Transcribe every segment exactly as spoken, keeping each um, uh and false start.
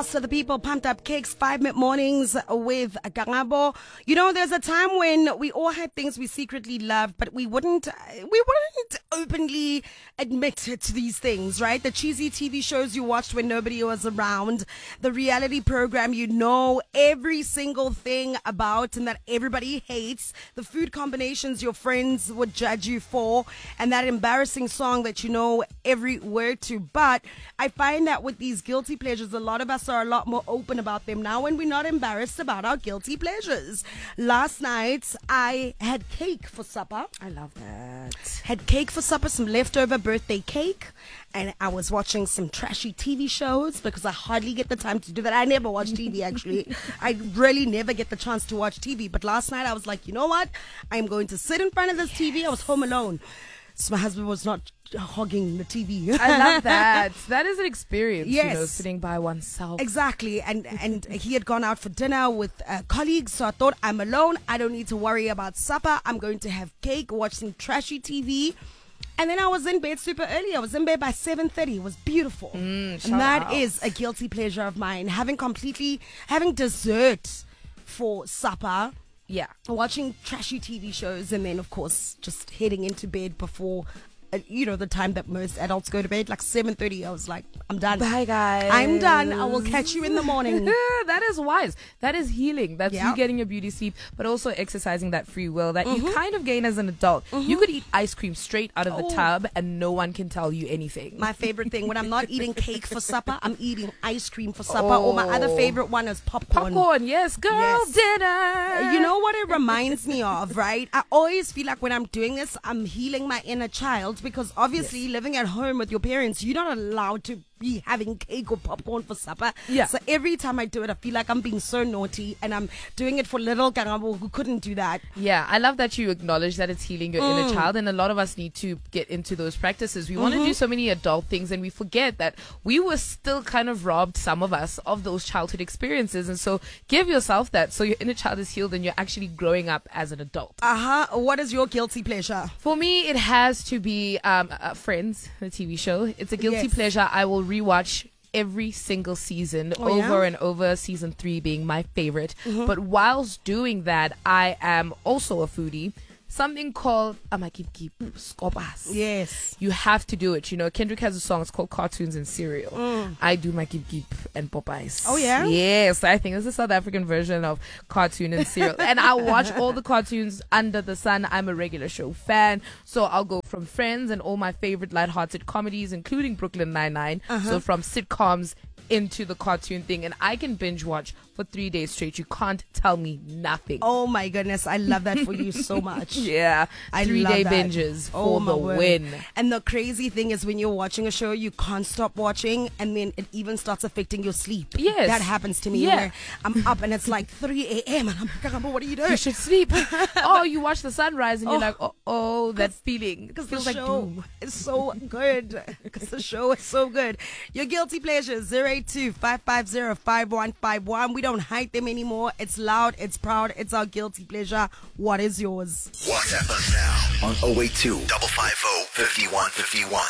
Boss of the People, Pumped Up Kicks, Five Minute Mornings with Karabo. You know, there's a time when we all had things we secretly loved, but we wouldn't, we wouldn't openly admit to these things, right? The cheesy T V shows you watched when nobody was around, the reality program you know every single thing about and that everybody hates, the food combinations your friends would judge you for, and that embarrassing song that you know every word to. But I find that with these guilty pleasures, a lot of us are a lot more open about them now, and we're not embarrassed about our guilty pleasures. Last night, I had cake for supper. I love that. Had cake for supper, some leftover birthday cake, and I was watching some trashy T V shows because I hardly get the time to do that. I never watch T V, actually. I really never get the chance to watch T V. But last night, I was like, you know what? I'm going to sit in front of this yes. T V. I was home alone. So my husband was not hogging the T V. I love that. That is an experience, yes. you know, sitting by oneself. Exactly. And and he had gone out for dinner with uh, colleagues, so I thought, I'm alone. I don't need to worry about supper. I'm going to have cake, watch some trashy T V. And then I was in bed super early. I was in bed by seven thirty. It was beautiful. Mm, and that out. is a guilty pleasure of mine. Having completely, having dessert for supper. Yeah. Watching trashy T V shows, and then, of course, just heading into bed before, uh, you know, the time that most adults go to bed, like seven thirty. I was like, I'm done. Bye, guys. I'm done. I will catch you in the morning. That is wise. That is healing. That's yeah. you getting your beauty sleep, but also exercising that free will that mm-hmm. you kind of gain as an adult. Mm-hmm. You could eat ice cream straight out of oh. the tub, and no one can tell you anything. My favorite thing, when I'm not eating cake for supper, I'm eating ice cream for supper. Oh. Or my other favorite one is popcorn. Popcorn, yes. Girl yes. dinner. You know what it reminds me of, right? I always feel like when I'm doing this, I'm healing my inner child, because obviously yes. living at home with your parents, you're not allowed to be having cake or popcorn for supper. Yeah. So every time I do it, I feel like I'm being so naughty, and I'm doing it for little Karabo who couldn't do that. Yeah, I love that you acknowledge that it's healing your mm. inner child, and a lot of us need to get into those practices. We mm-hmm. want to do so many adult things, and we forget that we were still kind of robbed, some of us, of those childhood experiences. And so give yourself that, so your inner child is healed and you're actually growing up as an adult. Uh-huh. What is your guilty pleasure? For me, it has to be um, uh, Friends, the T V show. It's a guilty yes. pleasure. I will rewatch every single season oh, over yeah? and over, season three being my favorite. Mm-hmm. But whilst doing that, I am also a foodie. Something called Amakip Skopas. Yes. You have to do it. You know, Kendrick has a song, it's called Cartoons and Cereal. Mm. I do my Kip Kip and Popeyes. Oh, yeah? Yes, I think it's a South African version of Cartoon and Cereal. And I watch all the cartoons under the sun. I'm a regular show fan. So I'll go from Friends and all my favorite lighthearted comedies, including Brooklyn Nine-Nine. Uh-huh. So from sitcoms into the cartoon thing, and I can binge watch for three days straight. You can't tell me nothing. Oh my goodness, I love that for you so much. Yeah, I three love day that. binges for oh, the word. win. And the crazy thing is, when you're watching a show, you can't stop watching, and then it even starts affecting your sleep. Yes, that happens to me. Yeah. Where I'm up and it's like three a.m. and I'm like, what are you doing? You should sleep. Oh, you watch the sunrise and oh, you're like, oh, oh that feeling. Because feels the like show doom. is so good. Because the show is so good. Your guilty pleasures, zero eight two, five five zero, five one five one. We don't hide them anymore. It's loud, it's proud, it's our guilty pleasure. What is yours? WhatsApp us now on zero eight two, five five zero, five one five one.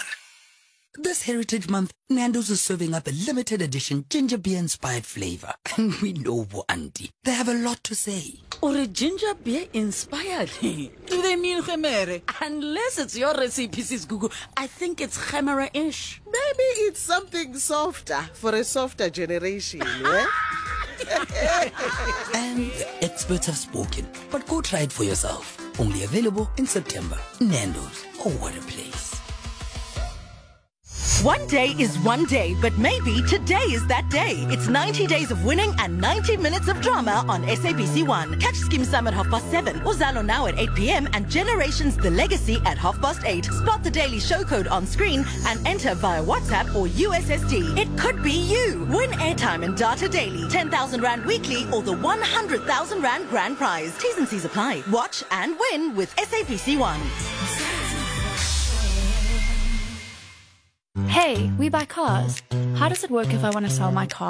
This Heritage Month, Nando's is serving up a limited edition ginger beer inspired flavor. And we know Bo Auntie. They have a lot to say. Or a ginger beer inspired? Do they mean Gemere? Unless it's your recipe, Sis Gugu. I think it's Gemere-ish. Maybe it's something softer for a softer generation, yeah? And the experts have spoken. But go try it for yourself. Only available in September. Nando's. Oh, what a place. One day is one day, but maybe today is that day. It's ninety days of winning and ninety minutes of drama on S A B C one. Catch Skim Sam at half past seven, Uzalo now at eight p.m. and Generations The Legacy at half past eight. Spot the daily show code on screen and enter via WhatsApp or U S S D. It could be you. Win airtime and data daily, ten thousand Rand weekly or the one hundred thousand Rand grand prize. T's and C's apply. Watch and win with S A B C one. Hey, we buy cars. How does it work if I want to sell my car?